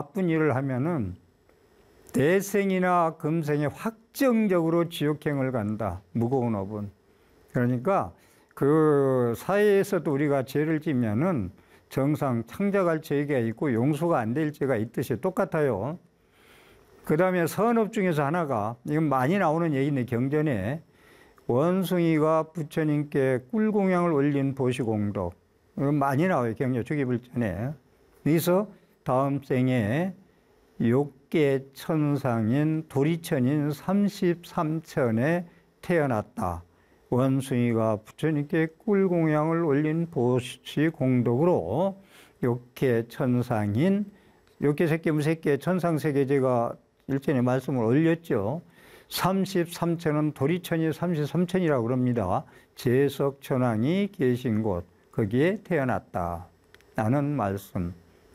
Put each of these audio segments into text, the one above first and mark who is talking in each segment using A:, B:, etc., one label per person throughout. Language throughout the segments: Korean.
A: 나쁜 일을 하면은 내생이나 금생에 확정적으로 지옥행을 간다. 무거운 업은. 그러니까 그 사회에서도 우리가 죄를 지면은 정상 창작할 죄가 있고 용서가 안 될 죄가 있듯이 똑같아요. 그 다음에 선업 중에서 하나가, 이건 많이 나오는 얘기인데 경전에 원숭이가 부처님께 꿀공양을 올린 보시공덕. 이건 많이 나와요. 경전 주기불전에. 여기서 다음 생에 욕계 천상인 도리천인 33천에 태어났다. 원숭이가 부처님께 꿀공양을 올린 보시공덕으로 욕계 천상인, 욕계 세계 무색계 천상세계 제가 일전에 말씀을 올렸죠. 33천은 도리천이 33천이라고 그럽니다. 제석천왕이 계신 곳, 거기에 태어났다 라는 말씀.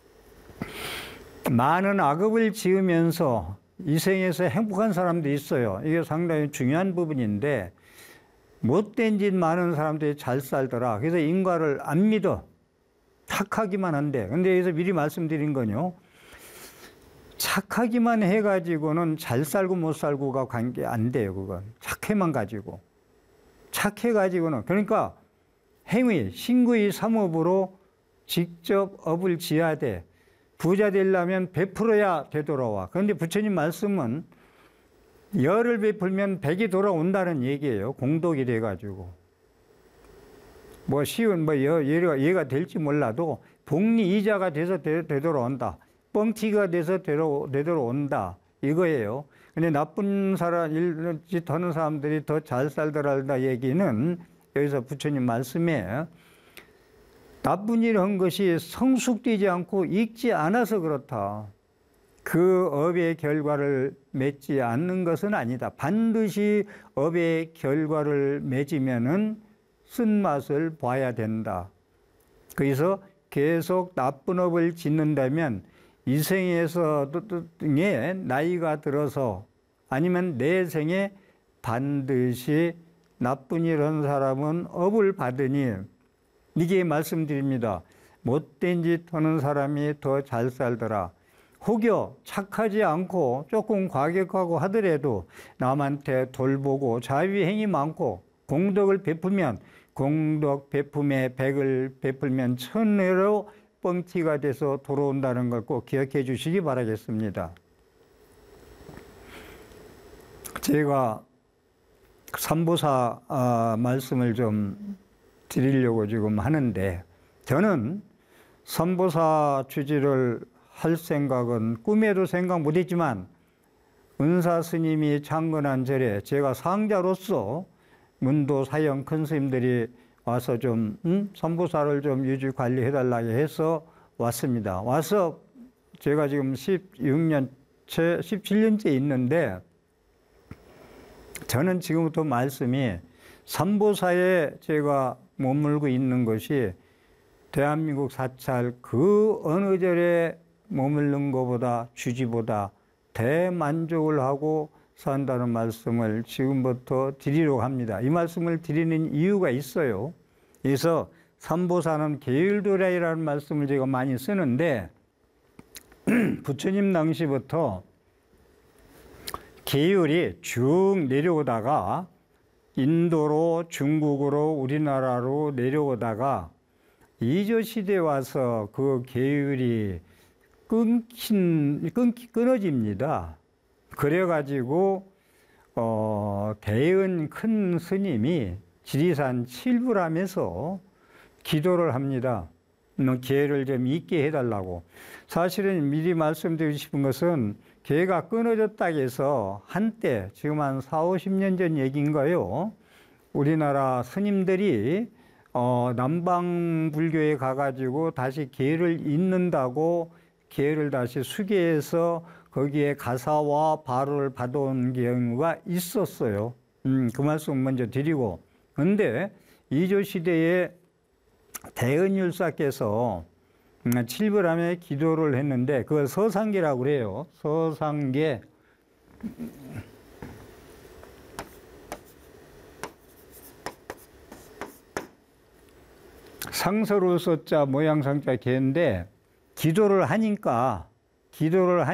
A: 많은 악업을 지으면서 이 생에서 행복한 사람도 있어요. 이게 상당히 중요한 부분인데, 못된 짓 많은 사람들이 잘 살더라. 그래서 인과를 안 믿어. 착하기만 한데. 근데 여기서 미리 말씀드린 건요, 착하기만 해가지고는 잘 살고 못 살고가 관계 안 돼요. 그건 착해만 가지고. 착해가지고는, 그러니까 행위, 신구의 삼업으로 직접 업을 지어야 돼. 부자 되려면 베풀어야 되돌아와. 그런데 부처님 말씀은 열을 베풀면 백이 돌아온다는 얘기예요. 공덕이 돼가지고. 뭐 쉬운 얘가 될지 몰라도 복리 이자가 돼서 되돌아온다. 뻥튀기가 돼서 되돌아온다. 이거예요. 근데 나쁜 사람, 짓 하는 사람들이 더 잘 살더라 얘기는 여기서 부처님 말씀에 나쁜 일을 한 것이 성숙되지 않고 익지 않아서 그렇다. 그 업의 결과를 맺지 않는 것은 아니다. 반드시 업의 결과를 맺으면은 쓴맛을 봐야 된다. 그래서 계속 나쁜 업을 짓는다면 이 생에서 나이가 들어서 아니면 내 생에 반드시 나쁜 일 한 사람은 업을 받으니, 이게 말씀드립니다. 못된 짓 하는 사람이 더 잘 살더라. 혹여 착하지 않고 조금 과격하고 하더라도 남한테 돌보고 자비행위 많고 공덕을 베풀면, 공덕 베품에 백을 베풀면 천회로 뻥튀가 돼서 돌아온다는 걸 꼭 기억해 주시기 바라겠습니다. 제가 삼보사 말씀을 좀 드리려고 지금 하는데, 저는 삼보사 주지를 할 생각은 꿈에도 생각 못했지만 은사 스님이 창건한 절에 제가 상자로서 문도 사형 큰 스님들이 와서 좀 삼보사를 좀 유지 관리해 달라고 해서 왔습니다. 와서 제가 지금 17년째 있는데, 저는 지금부터 말씀이 삼보사에 제가 머물고 있는 것이 대한민국 사찰 그 어느 절에 머무는 것보다, 주지보다 대만족을 하고 산다는 말씀을 지금부터 드리려고 합니다. 이 말씀을 드리는 이유가 있어요. 그래서 삼보사는 계율도량이라는 말씀을 제가 많이 쓰는데, 부처님 당시부터 계율이 쭉 내려오다가 인도로, 중국으로, 우리나라로 내려오다가 이조시대에 와서 그 계율이 끊어집니다. 그래가지고 대은 큰 스님이 지리산 칠불암에서 기도를 합니다. 계를 좀 있게 해달라고. 사실은 미리 말씀드리고 싶은 것은 계가 끊어졌다고 해서 한때, 지금 한 40-50년 전 얘기인가요? 우리나라 스님들이 남방불교에 가가지고 다시 계를 잇는다고 계를 다시 수계해서 거기에 가사와 바로를 받아온 경우가 있었어요. 그 말씀 먼저 드리고, 그런데 이조시대에 대은율사께서 칠불암에 기도를 했는데, 그걸 서상계라고 그래요. 서상계. 상서로 서자 모양상자 개인데, 기도를 하니까 기도를